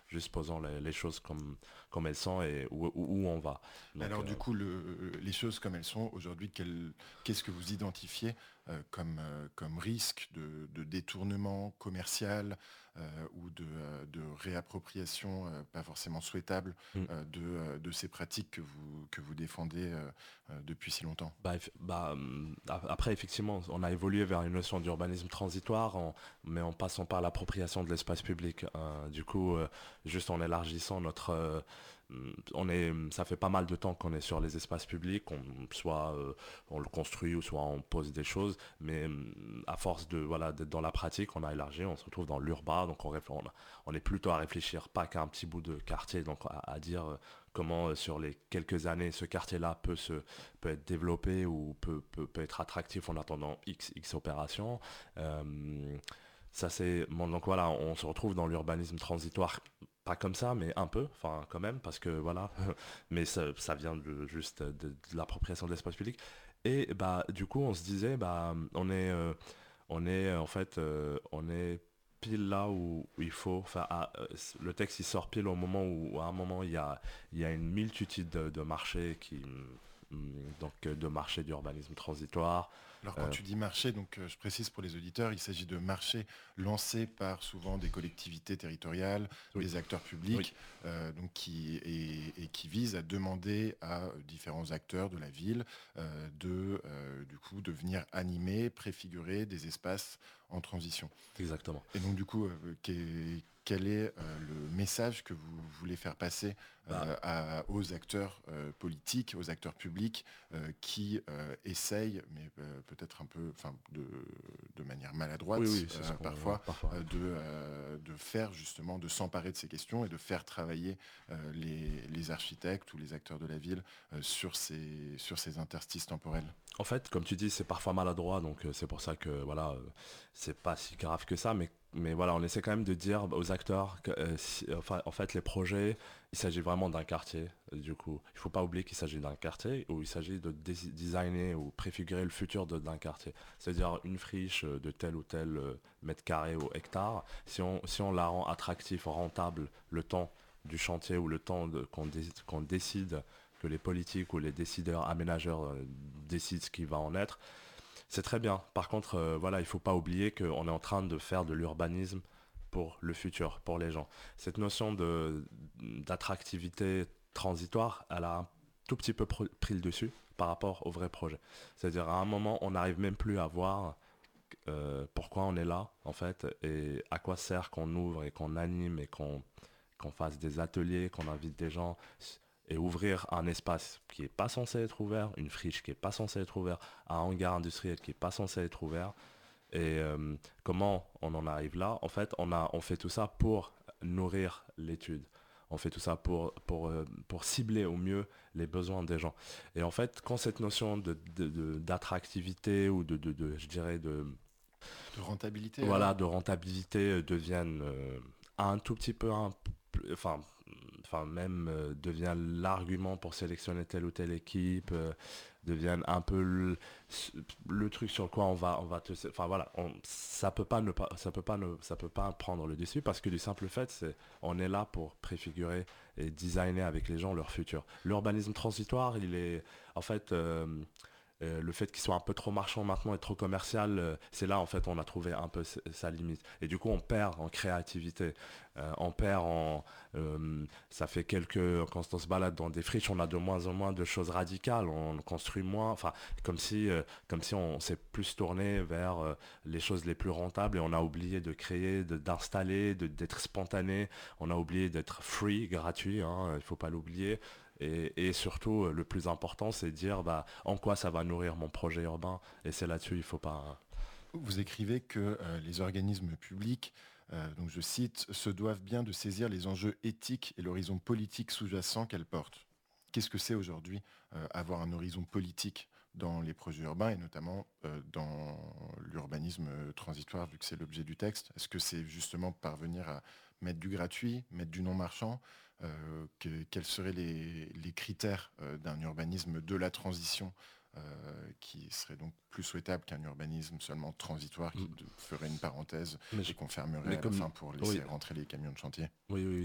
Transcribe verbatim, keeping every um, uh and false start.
juste posant les, les choses comme, comme elles sont et où, où- où on va. Donc, Alors euh, du coup, le- les choses comme elles sont aujourd'hui, quel- qu'est-ce que vous identifiez euh, comme, euh, comme risque de, de détournement commercial euh, ou de, euh, de réappropriation euh, pas forcément souhaitable hmm. euh, de, euh, de ces pratiques que vous, que vous défendez euh, euh, depuis si longtemps? Bah, eff- bah, hum, ap- après, effectivement, on a évolué vers une notion d'urbanisme transitoire, en- mais en passant par l'appropriation de l'espace public. Euh, du coup, euh, juste en élargissant notre... euh, hum, on est, ça fait pas mal de temps qu'on est sur les espaces publics, on, soit euh, on le construit ou soit on pose des choses, mais hum, à force de voilà d'être dans la pratique, on a élargi, on se retrouve dans l'urbain, donc on, réfl- on, a- on est plutôt à réfléchir pas qu'à un petit bout de quartier, donc à, à dire euh, comment euh, sur les quelques années ce quartier-là peut se peut être développé ou peut, peut, peut être attractif en attendant X, X opérations. Euh, ça c'est bon, donc voilà, on se retrouve dans l'urbanisme transitoire, pas comme ça, mais un peu, enfin quand même, parce que voilà, mais ça, ça vient de, juste de, de l'appropriation de l'espace public. Et bah du coup, on se disait, bah on est, euh, on est en fait, euh, on est pile là où, où il faut. Enfin, à- euh, le texte il sort pile au moment où, à un moment il y a, il y a une multitude de, de marchés qui, hum, donc euh, de marchés d'urbanisme transitoire. Alors quand Euh, tu dis marché, donc euh, je précise pour les auditeurs, il s'agit de marchés lancés par souvent des collectivités territoriales, oui, des acteurs oui, publics, euh, donc qui, et, et qui visent à demander à euh, différents acteurs de la ville euh, de, euh, du coup, de venir animer, préfigurer des espaces en transition. exactement. Et donc du coup, euh, qu'est- quel est euh, le message que vous voulez faire passer Bah, euh, à- aux acteurs euh, politiques, aux acteurs publics euh, qui euh, essayent, mais euh, peut-être un peu, enfin, de, de manière oui, maladroite oui, c'est ce euh, qu'on voit parfois, parfois. euh, de, euh, de faire justement, de s'emparer de ces questions et de faire travailler euh, les, les architectes ou les acteurs de la ville euh, sur ces, sur ces interstices temporels. En fait, comme tu dis, c'est parfois maladroit, donc euh, c'est pour ça que voilà, euh, c'est pas si grave que ça, mais mais voilà, on essaie quand même de dire aux acteurs que euh, si- enfin, en fait, les projets, il s'agit vraiment d'un quartier. euh, Du coup, il faut pas oublier qu'il s'agit d'un quartier où il s'agit de dé- designer ou préfigurer le futur de- d'un quartier. C'est-à-dire une friche euh, de tel ou tel euh, mètre carré ou hectare. Si on si on la rend attractif, rentable, le temps du chantier ou le temps de- qu'on dé- qu'on décide que les politiques ou les décideurs, aménageurs euh, décident ce qui va en être, c'est très bien. Par contre, euh, voilà, il faut pas oublier qu'on est en train de faire de l'urbanisme pour le futur, pour les gens. Cette notion de d'attractivité transitoire, elle a un tout petit peu pr- pris le dessus par rapport au vrai projet. C'est-à-dire à un moment, on n'arrive même plus à voir euh, pourquoi on est là, en fait, et à quoi sert qu'on ouvre et qu'on anime et qu'on qu'on fasse des ateliers, qu'on invite des gens et ouvrir un espace qui est pas censé être ouvert, une friche qui est pas censée être ouverte, un hangar industriel qui est pas censé être ouvert. Et euh, comment on en arrive là? En fait, on a, on fait tout ça pour nourrir l'étude. On fait tout ça pour, pour, euh, pour cibler au mieux les besoins des gens. Et en fait, quand cette notion de, de- de- d'attractivité ou de, de, de- je dirais, de, De rentabilité voilà, alors? de rentabilité euh, deviennent euh, un tout petit peu un, enfin, enfin même euh, devient l'argument pour sélectionner telle ou telle équipe, euh, deviennent un peu le, le truc sur quoi on va, on va te, enfin voilà, on, ça peut pas ne pas, ça peut pas ne, ça peut pas prendre le dessus parce que du simple fait, c'est, on est là pour préfigurer et designer avec les gens leur futur. L'urbanisme transitoire, il est, en fait. euh, euh, le fait qu'il soit un peu trop marchand maintenant et trop commercial, euh, c'est là en fait on a trouvé un peu s- sa limite. Et du coup on perd en créativité, euh, on perd en... euh, ça fait quelques... Quand on se balade dans des friches, on a de moins en moins de choses radicales, on construit moins, enfin comme si, euh, comme si on s'est plus tourné vers euh, les choses les plus rentables et on a oublié de créer, de- d'installer, de, d'être spontané, on a oublié d'être free, gratuit, hein, il faut pas l'oublier. Et, et surtout, euh, le plus important, c'est de dire bah, en quoi ça va nourrir mon projet urbain. Et c'est là-dessus, il faut pas. Vous écrivez que euh, les organismes publics, euh, donc je cite, se doivent bien de saisir les enjeux éthiques et l'horizon politique sous-jacent qu'elles portent. Qu'est-ce que c'est aujourd'hui euh, avoir un horizon politique dans les projets urbains et notamment euh, dans l'urbanisme euh, transitoire, vu que c'est l'objet du texte? Est-ce que c'est justement parvenir à mettre du gratuit, mettre du non marchand? Euh, que- quels seraient les, les critères euh, d'un urbanisme de la transition euh, qui serait donc plus souhaitable qu'un urbanisme seulement transitoire qui Mm. de- ferait une parenthèse Mais, et je- qu'on fermerait mais à la comme. fin pour Oui, laisser rentrer les camions de chantier? oui, oui,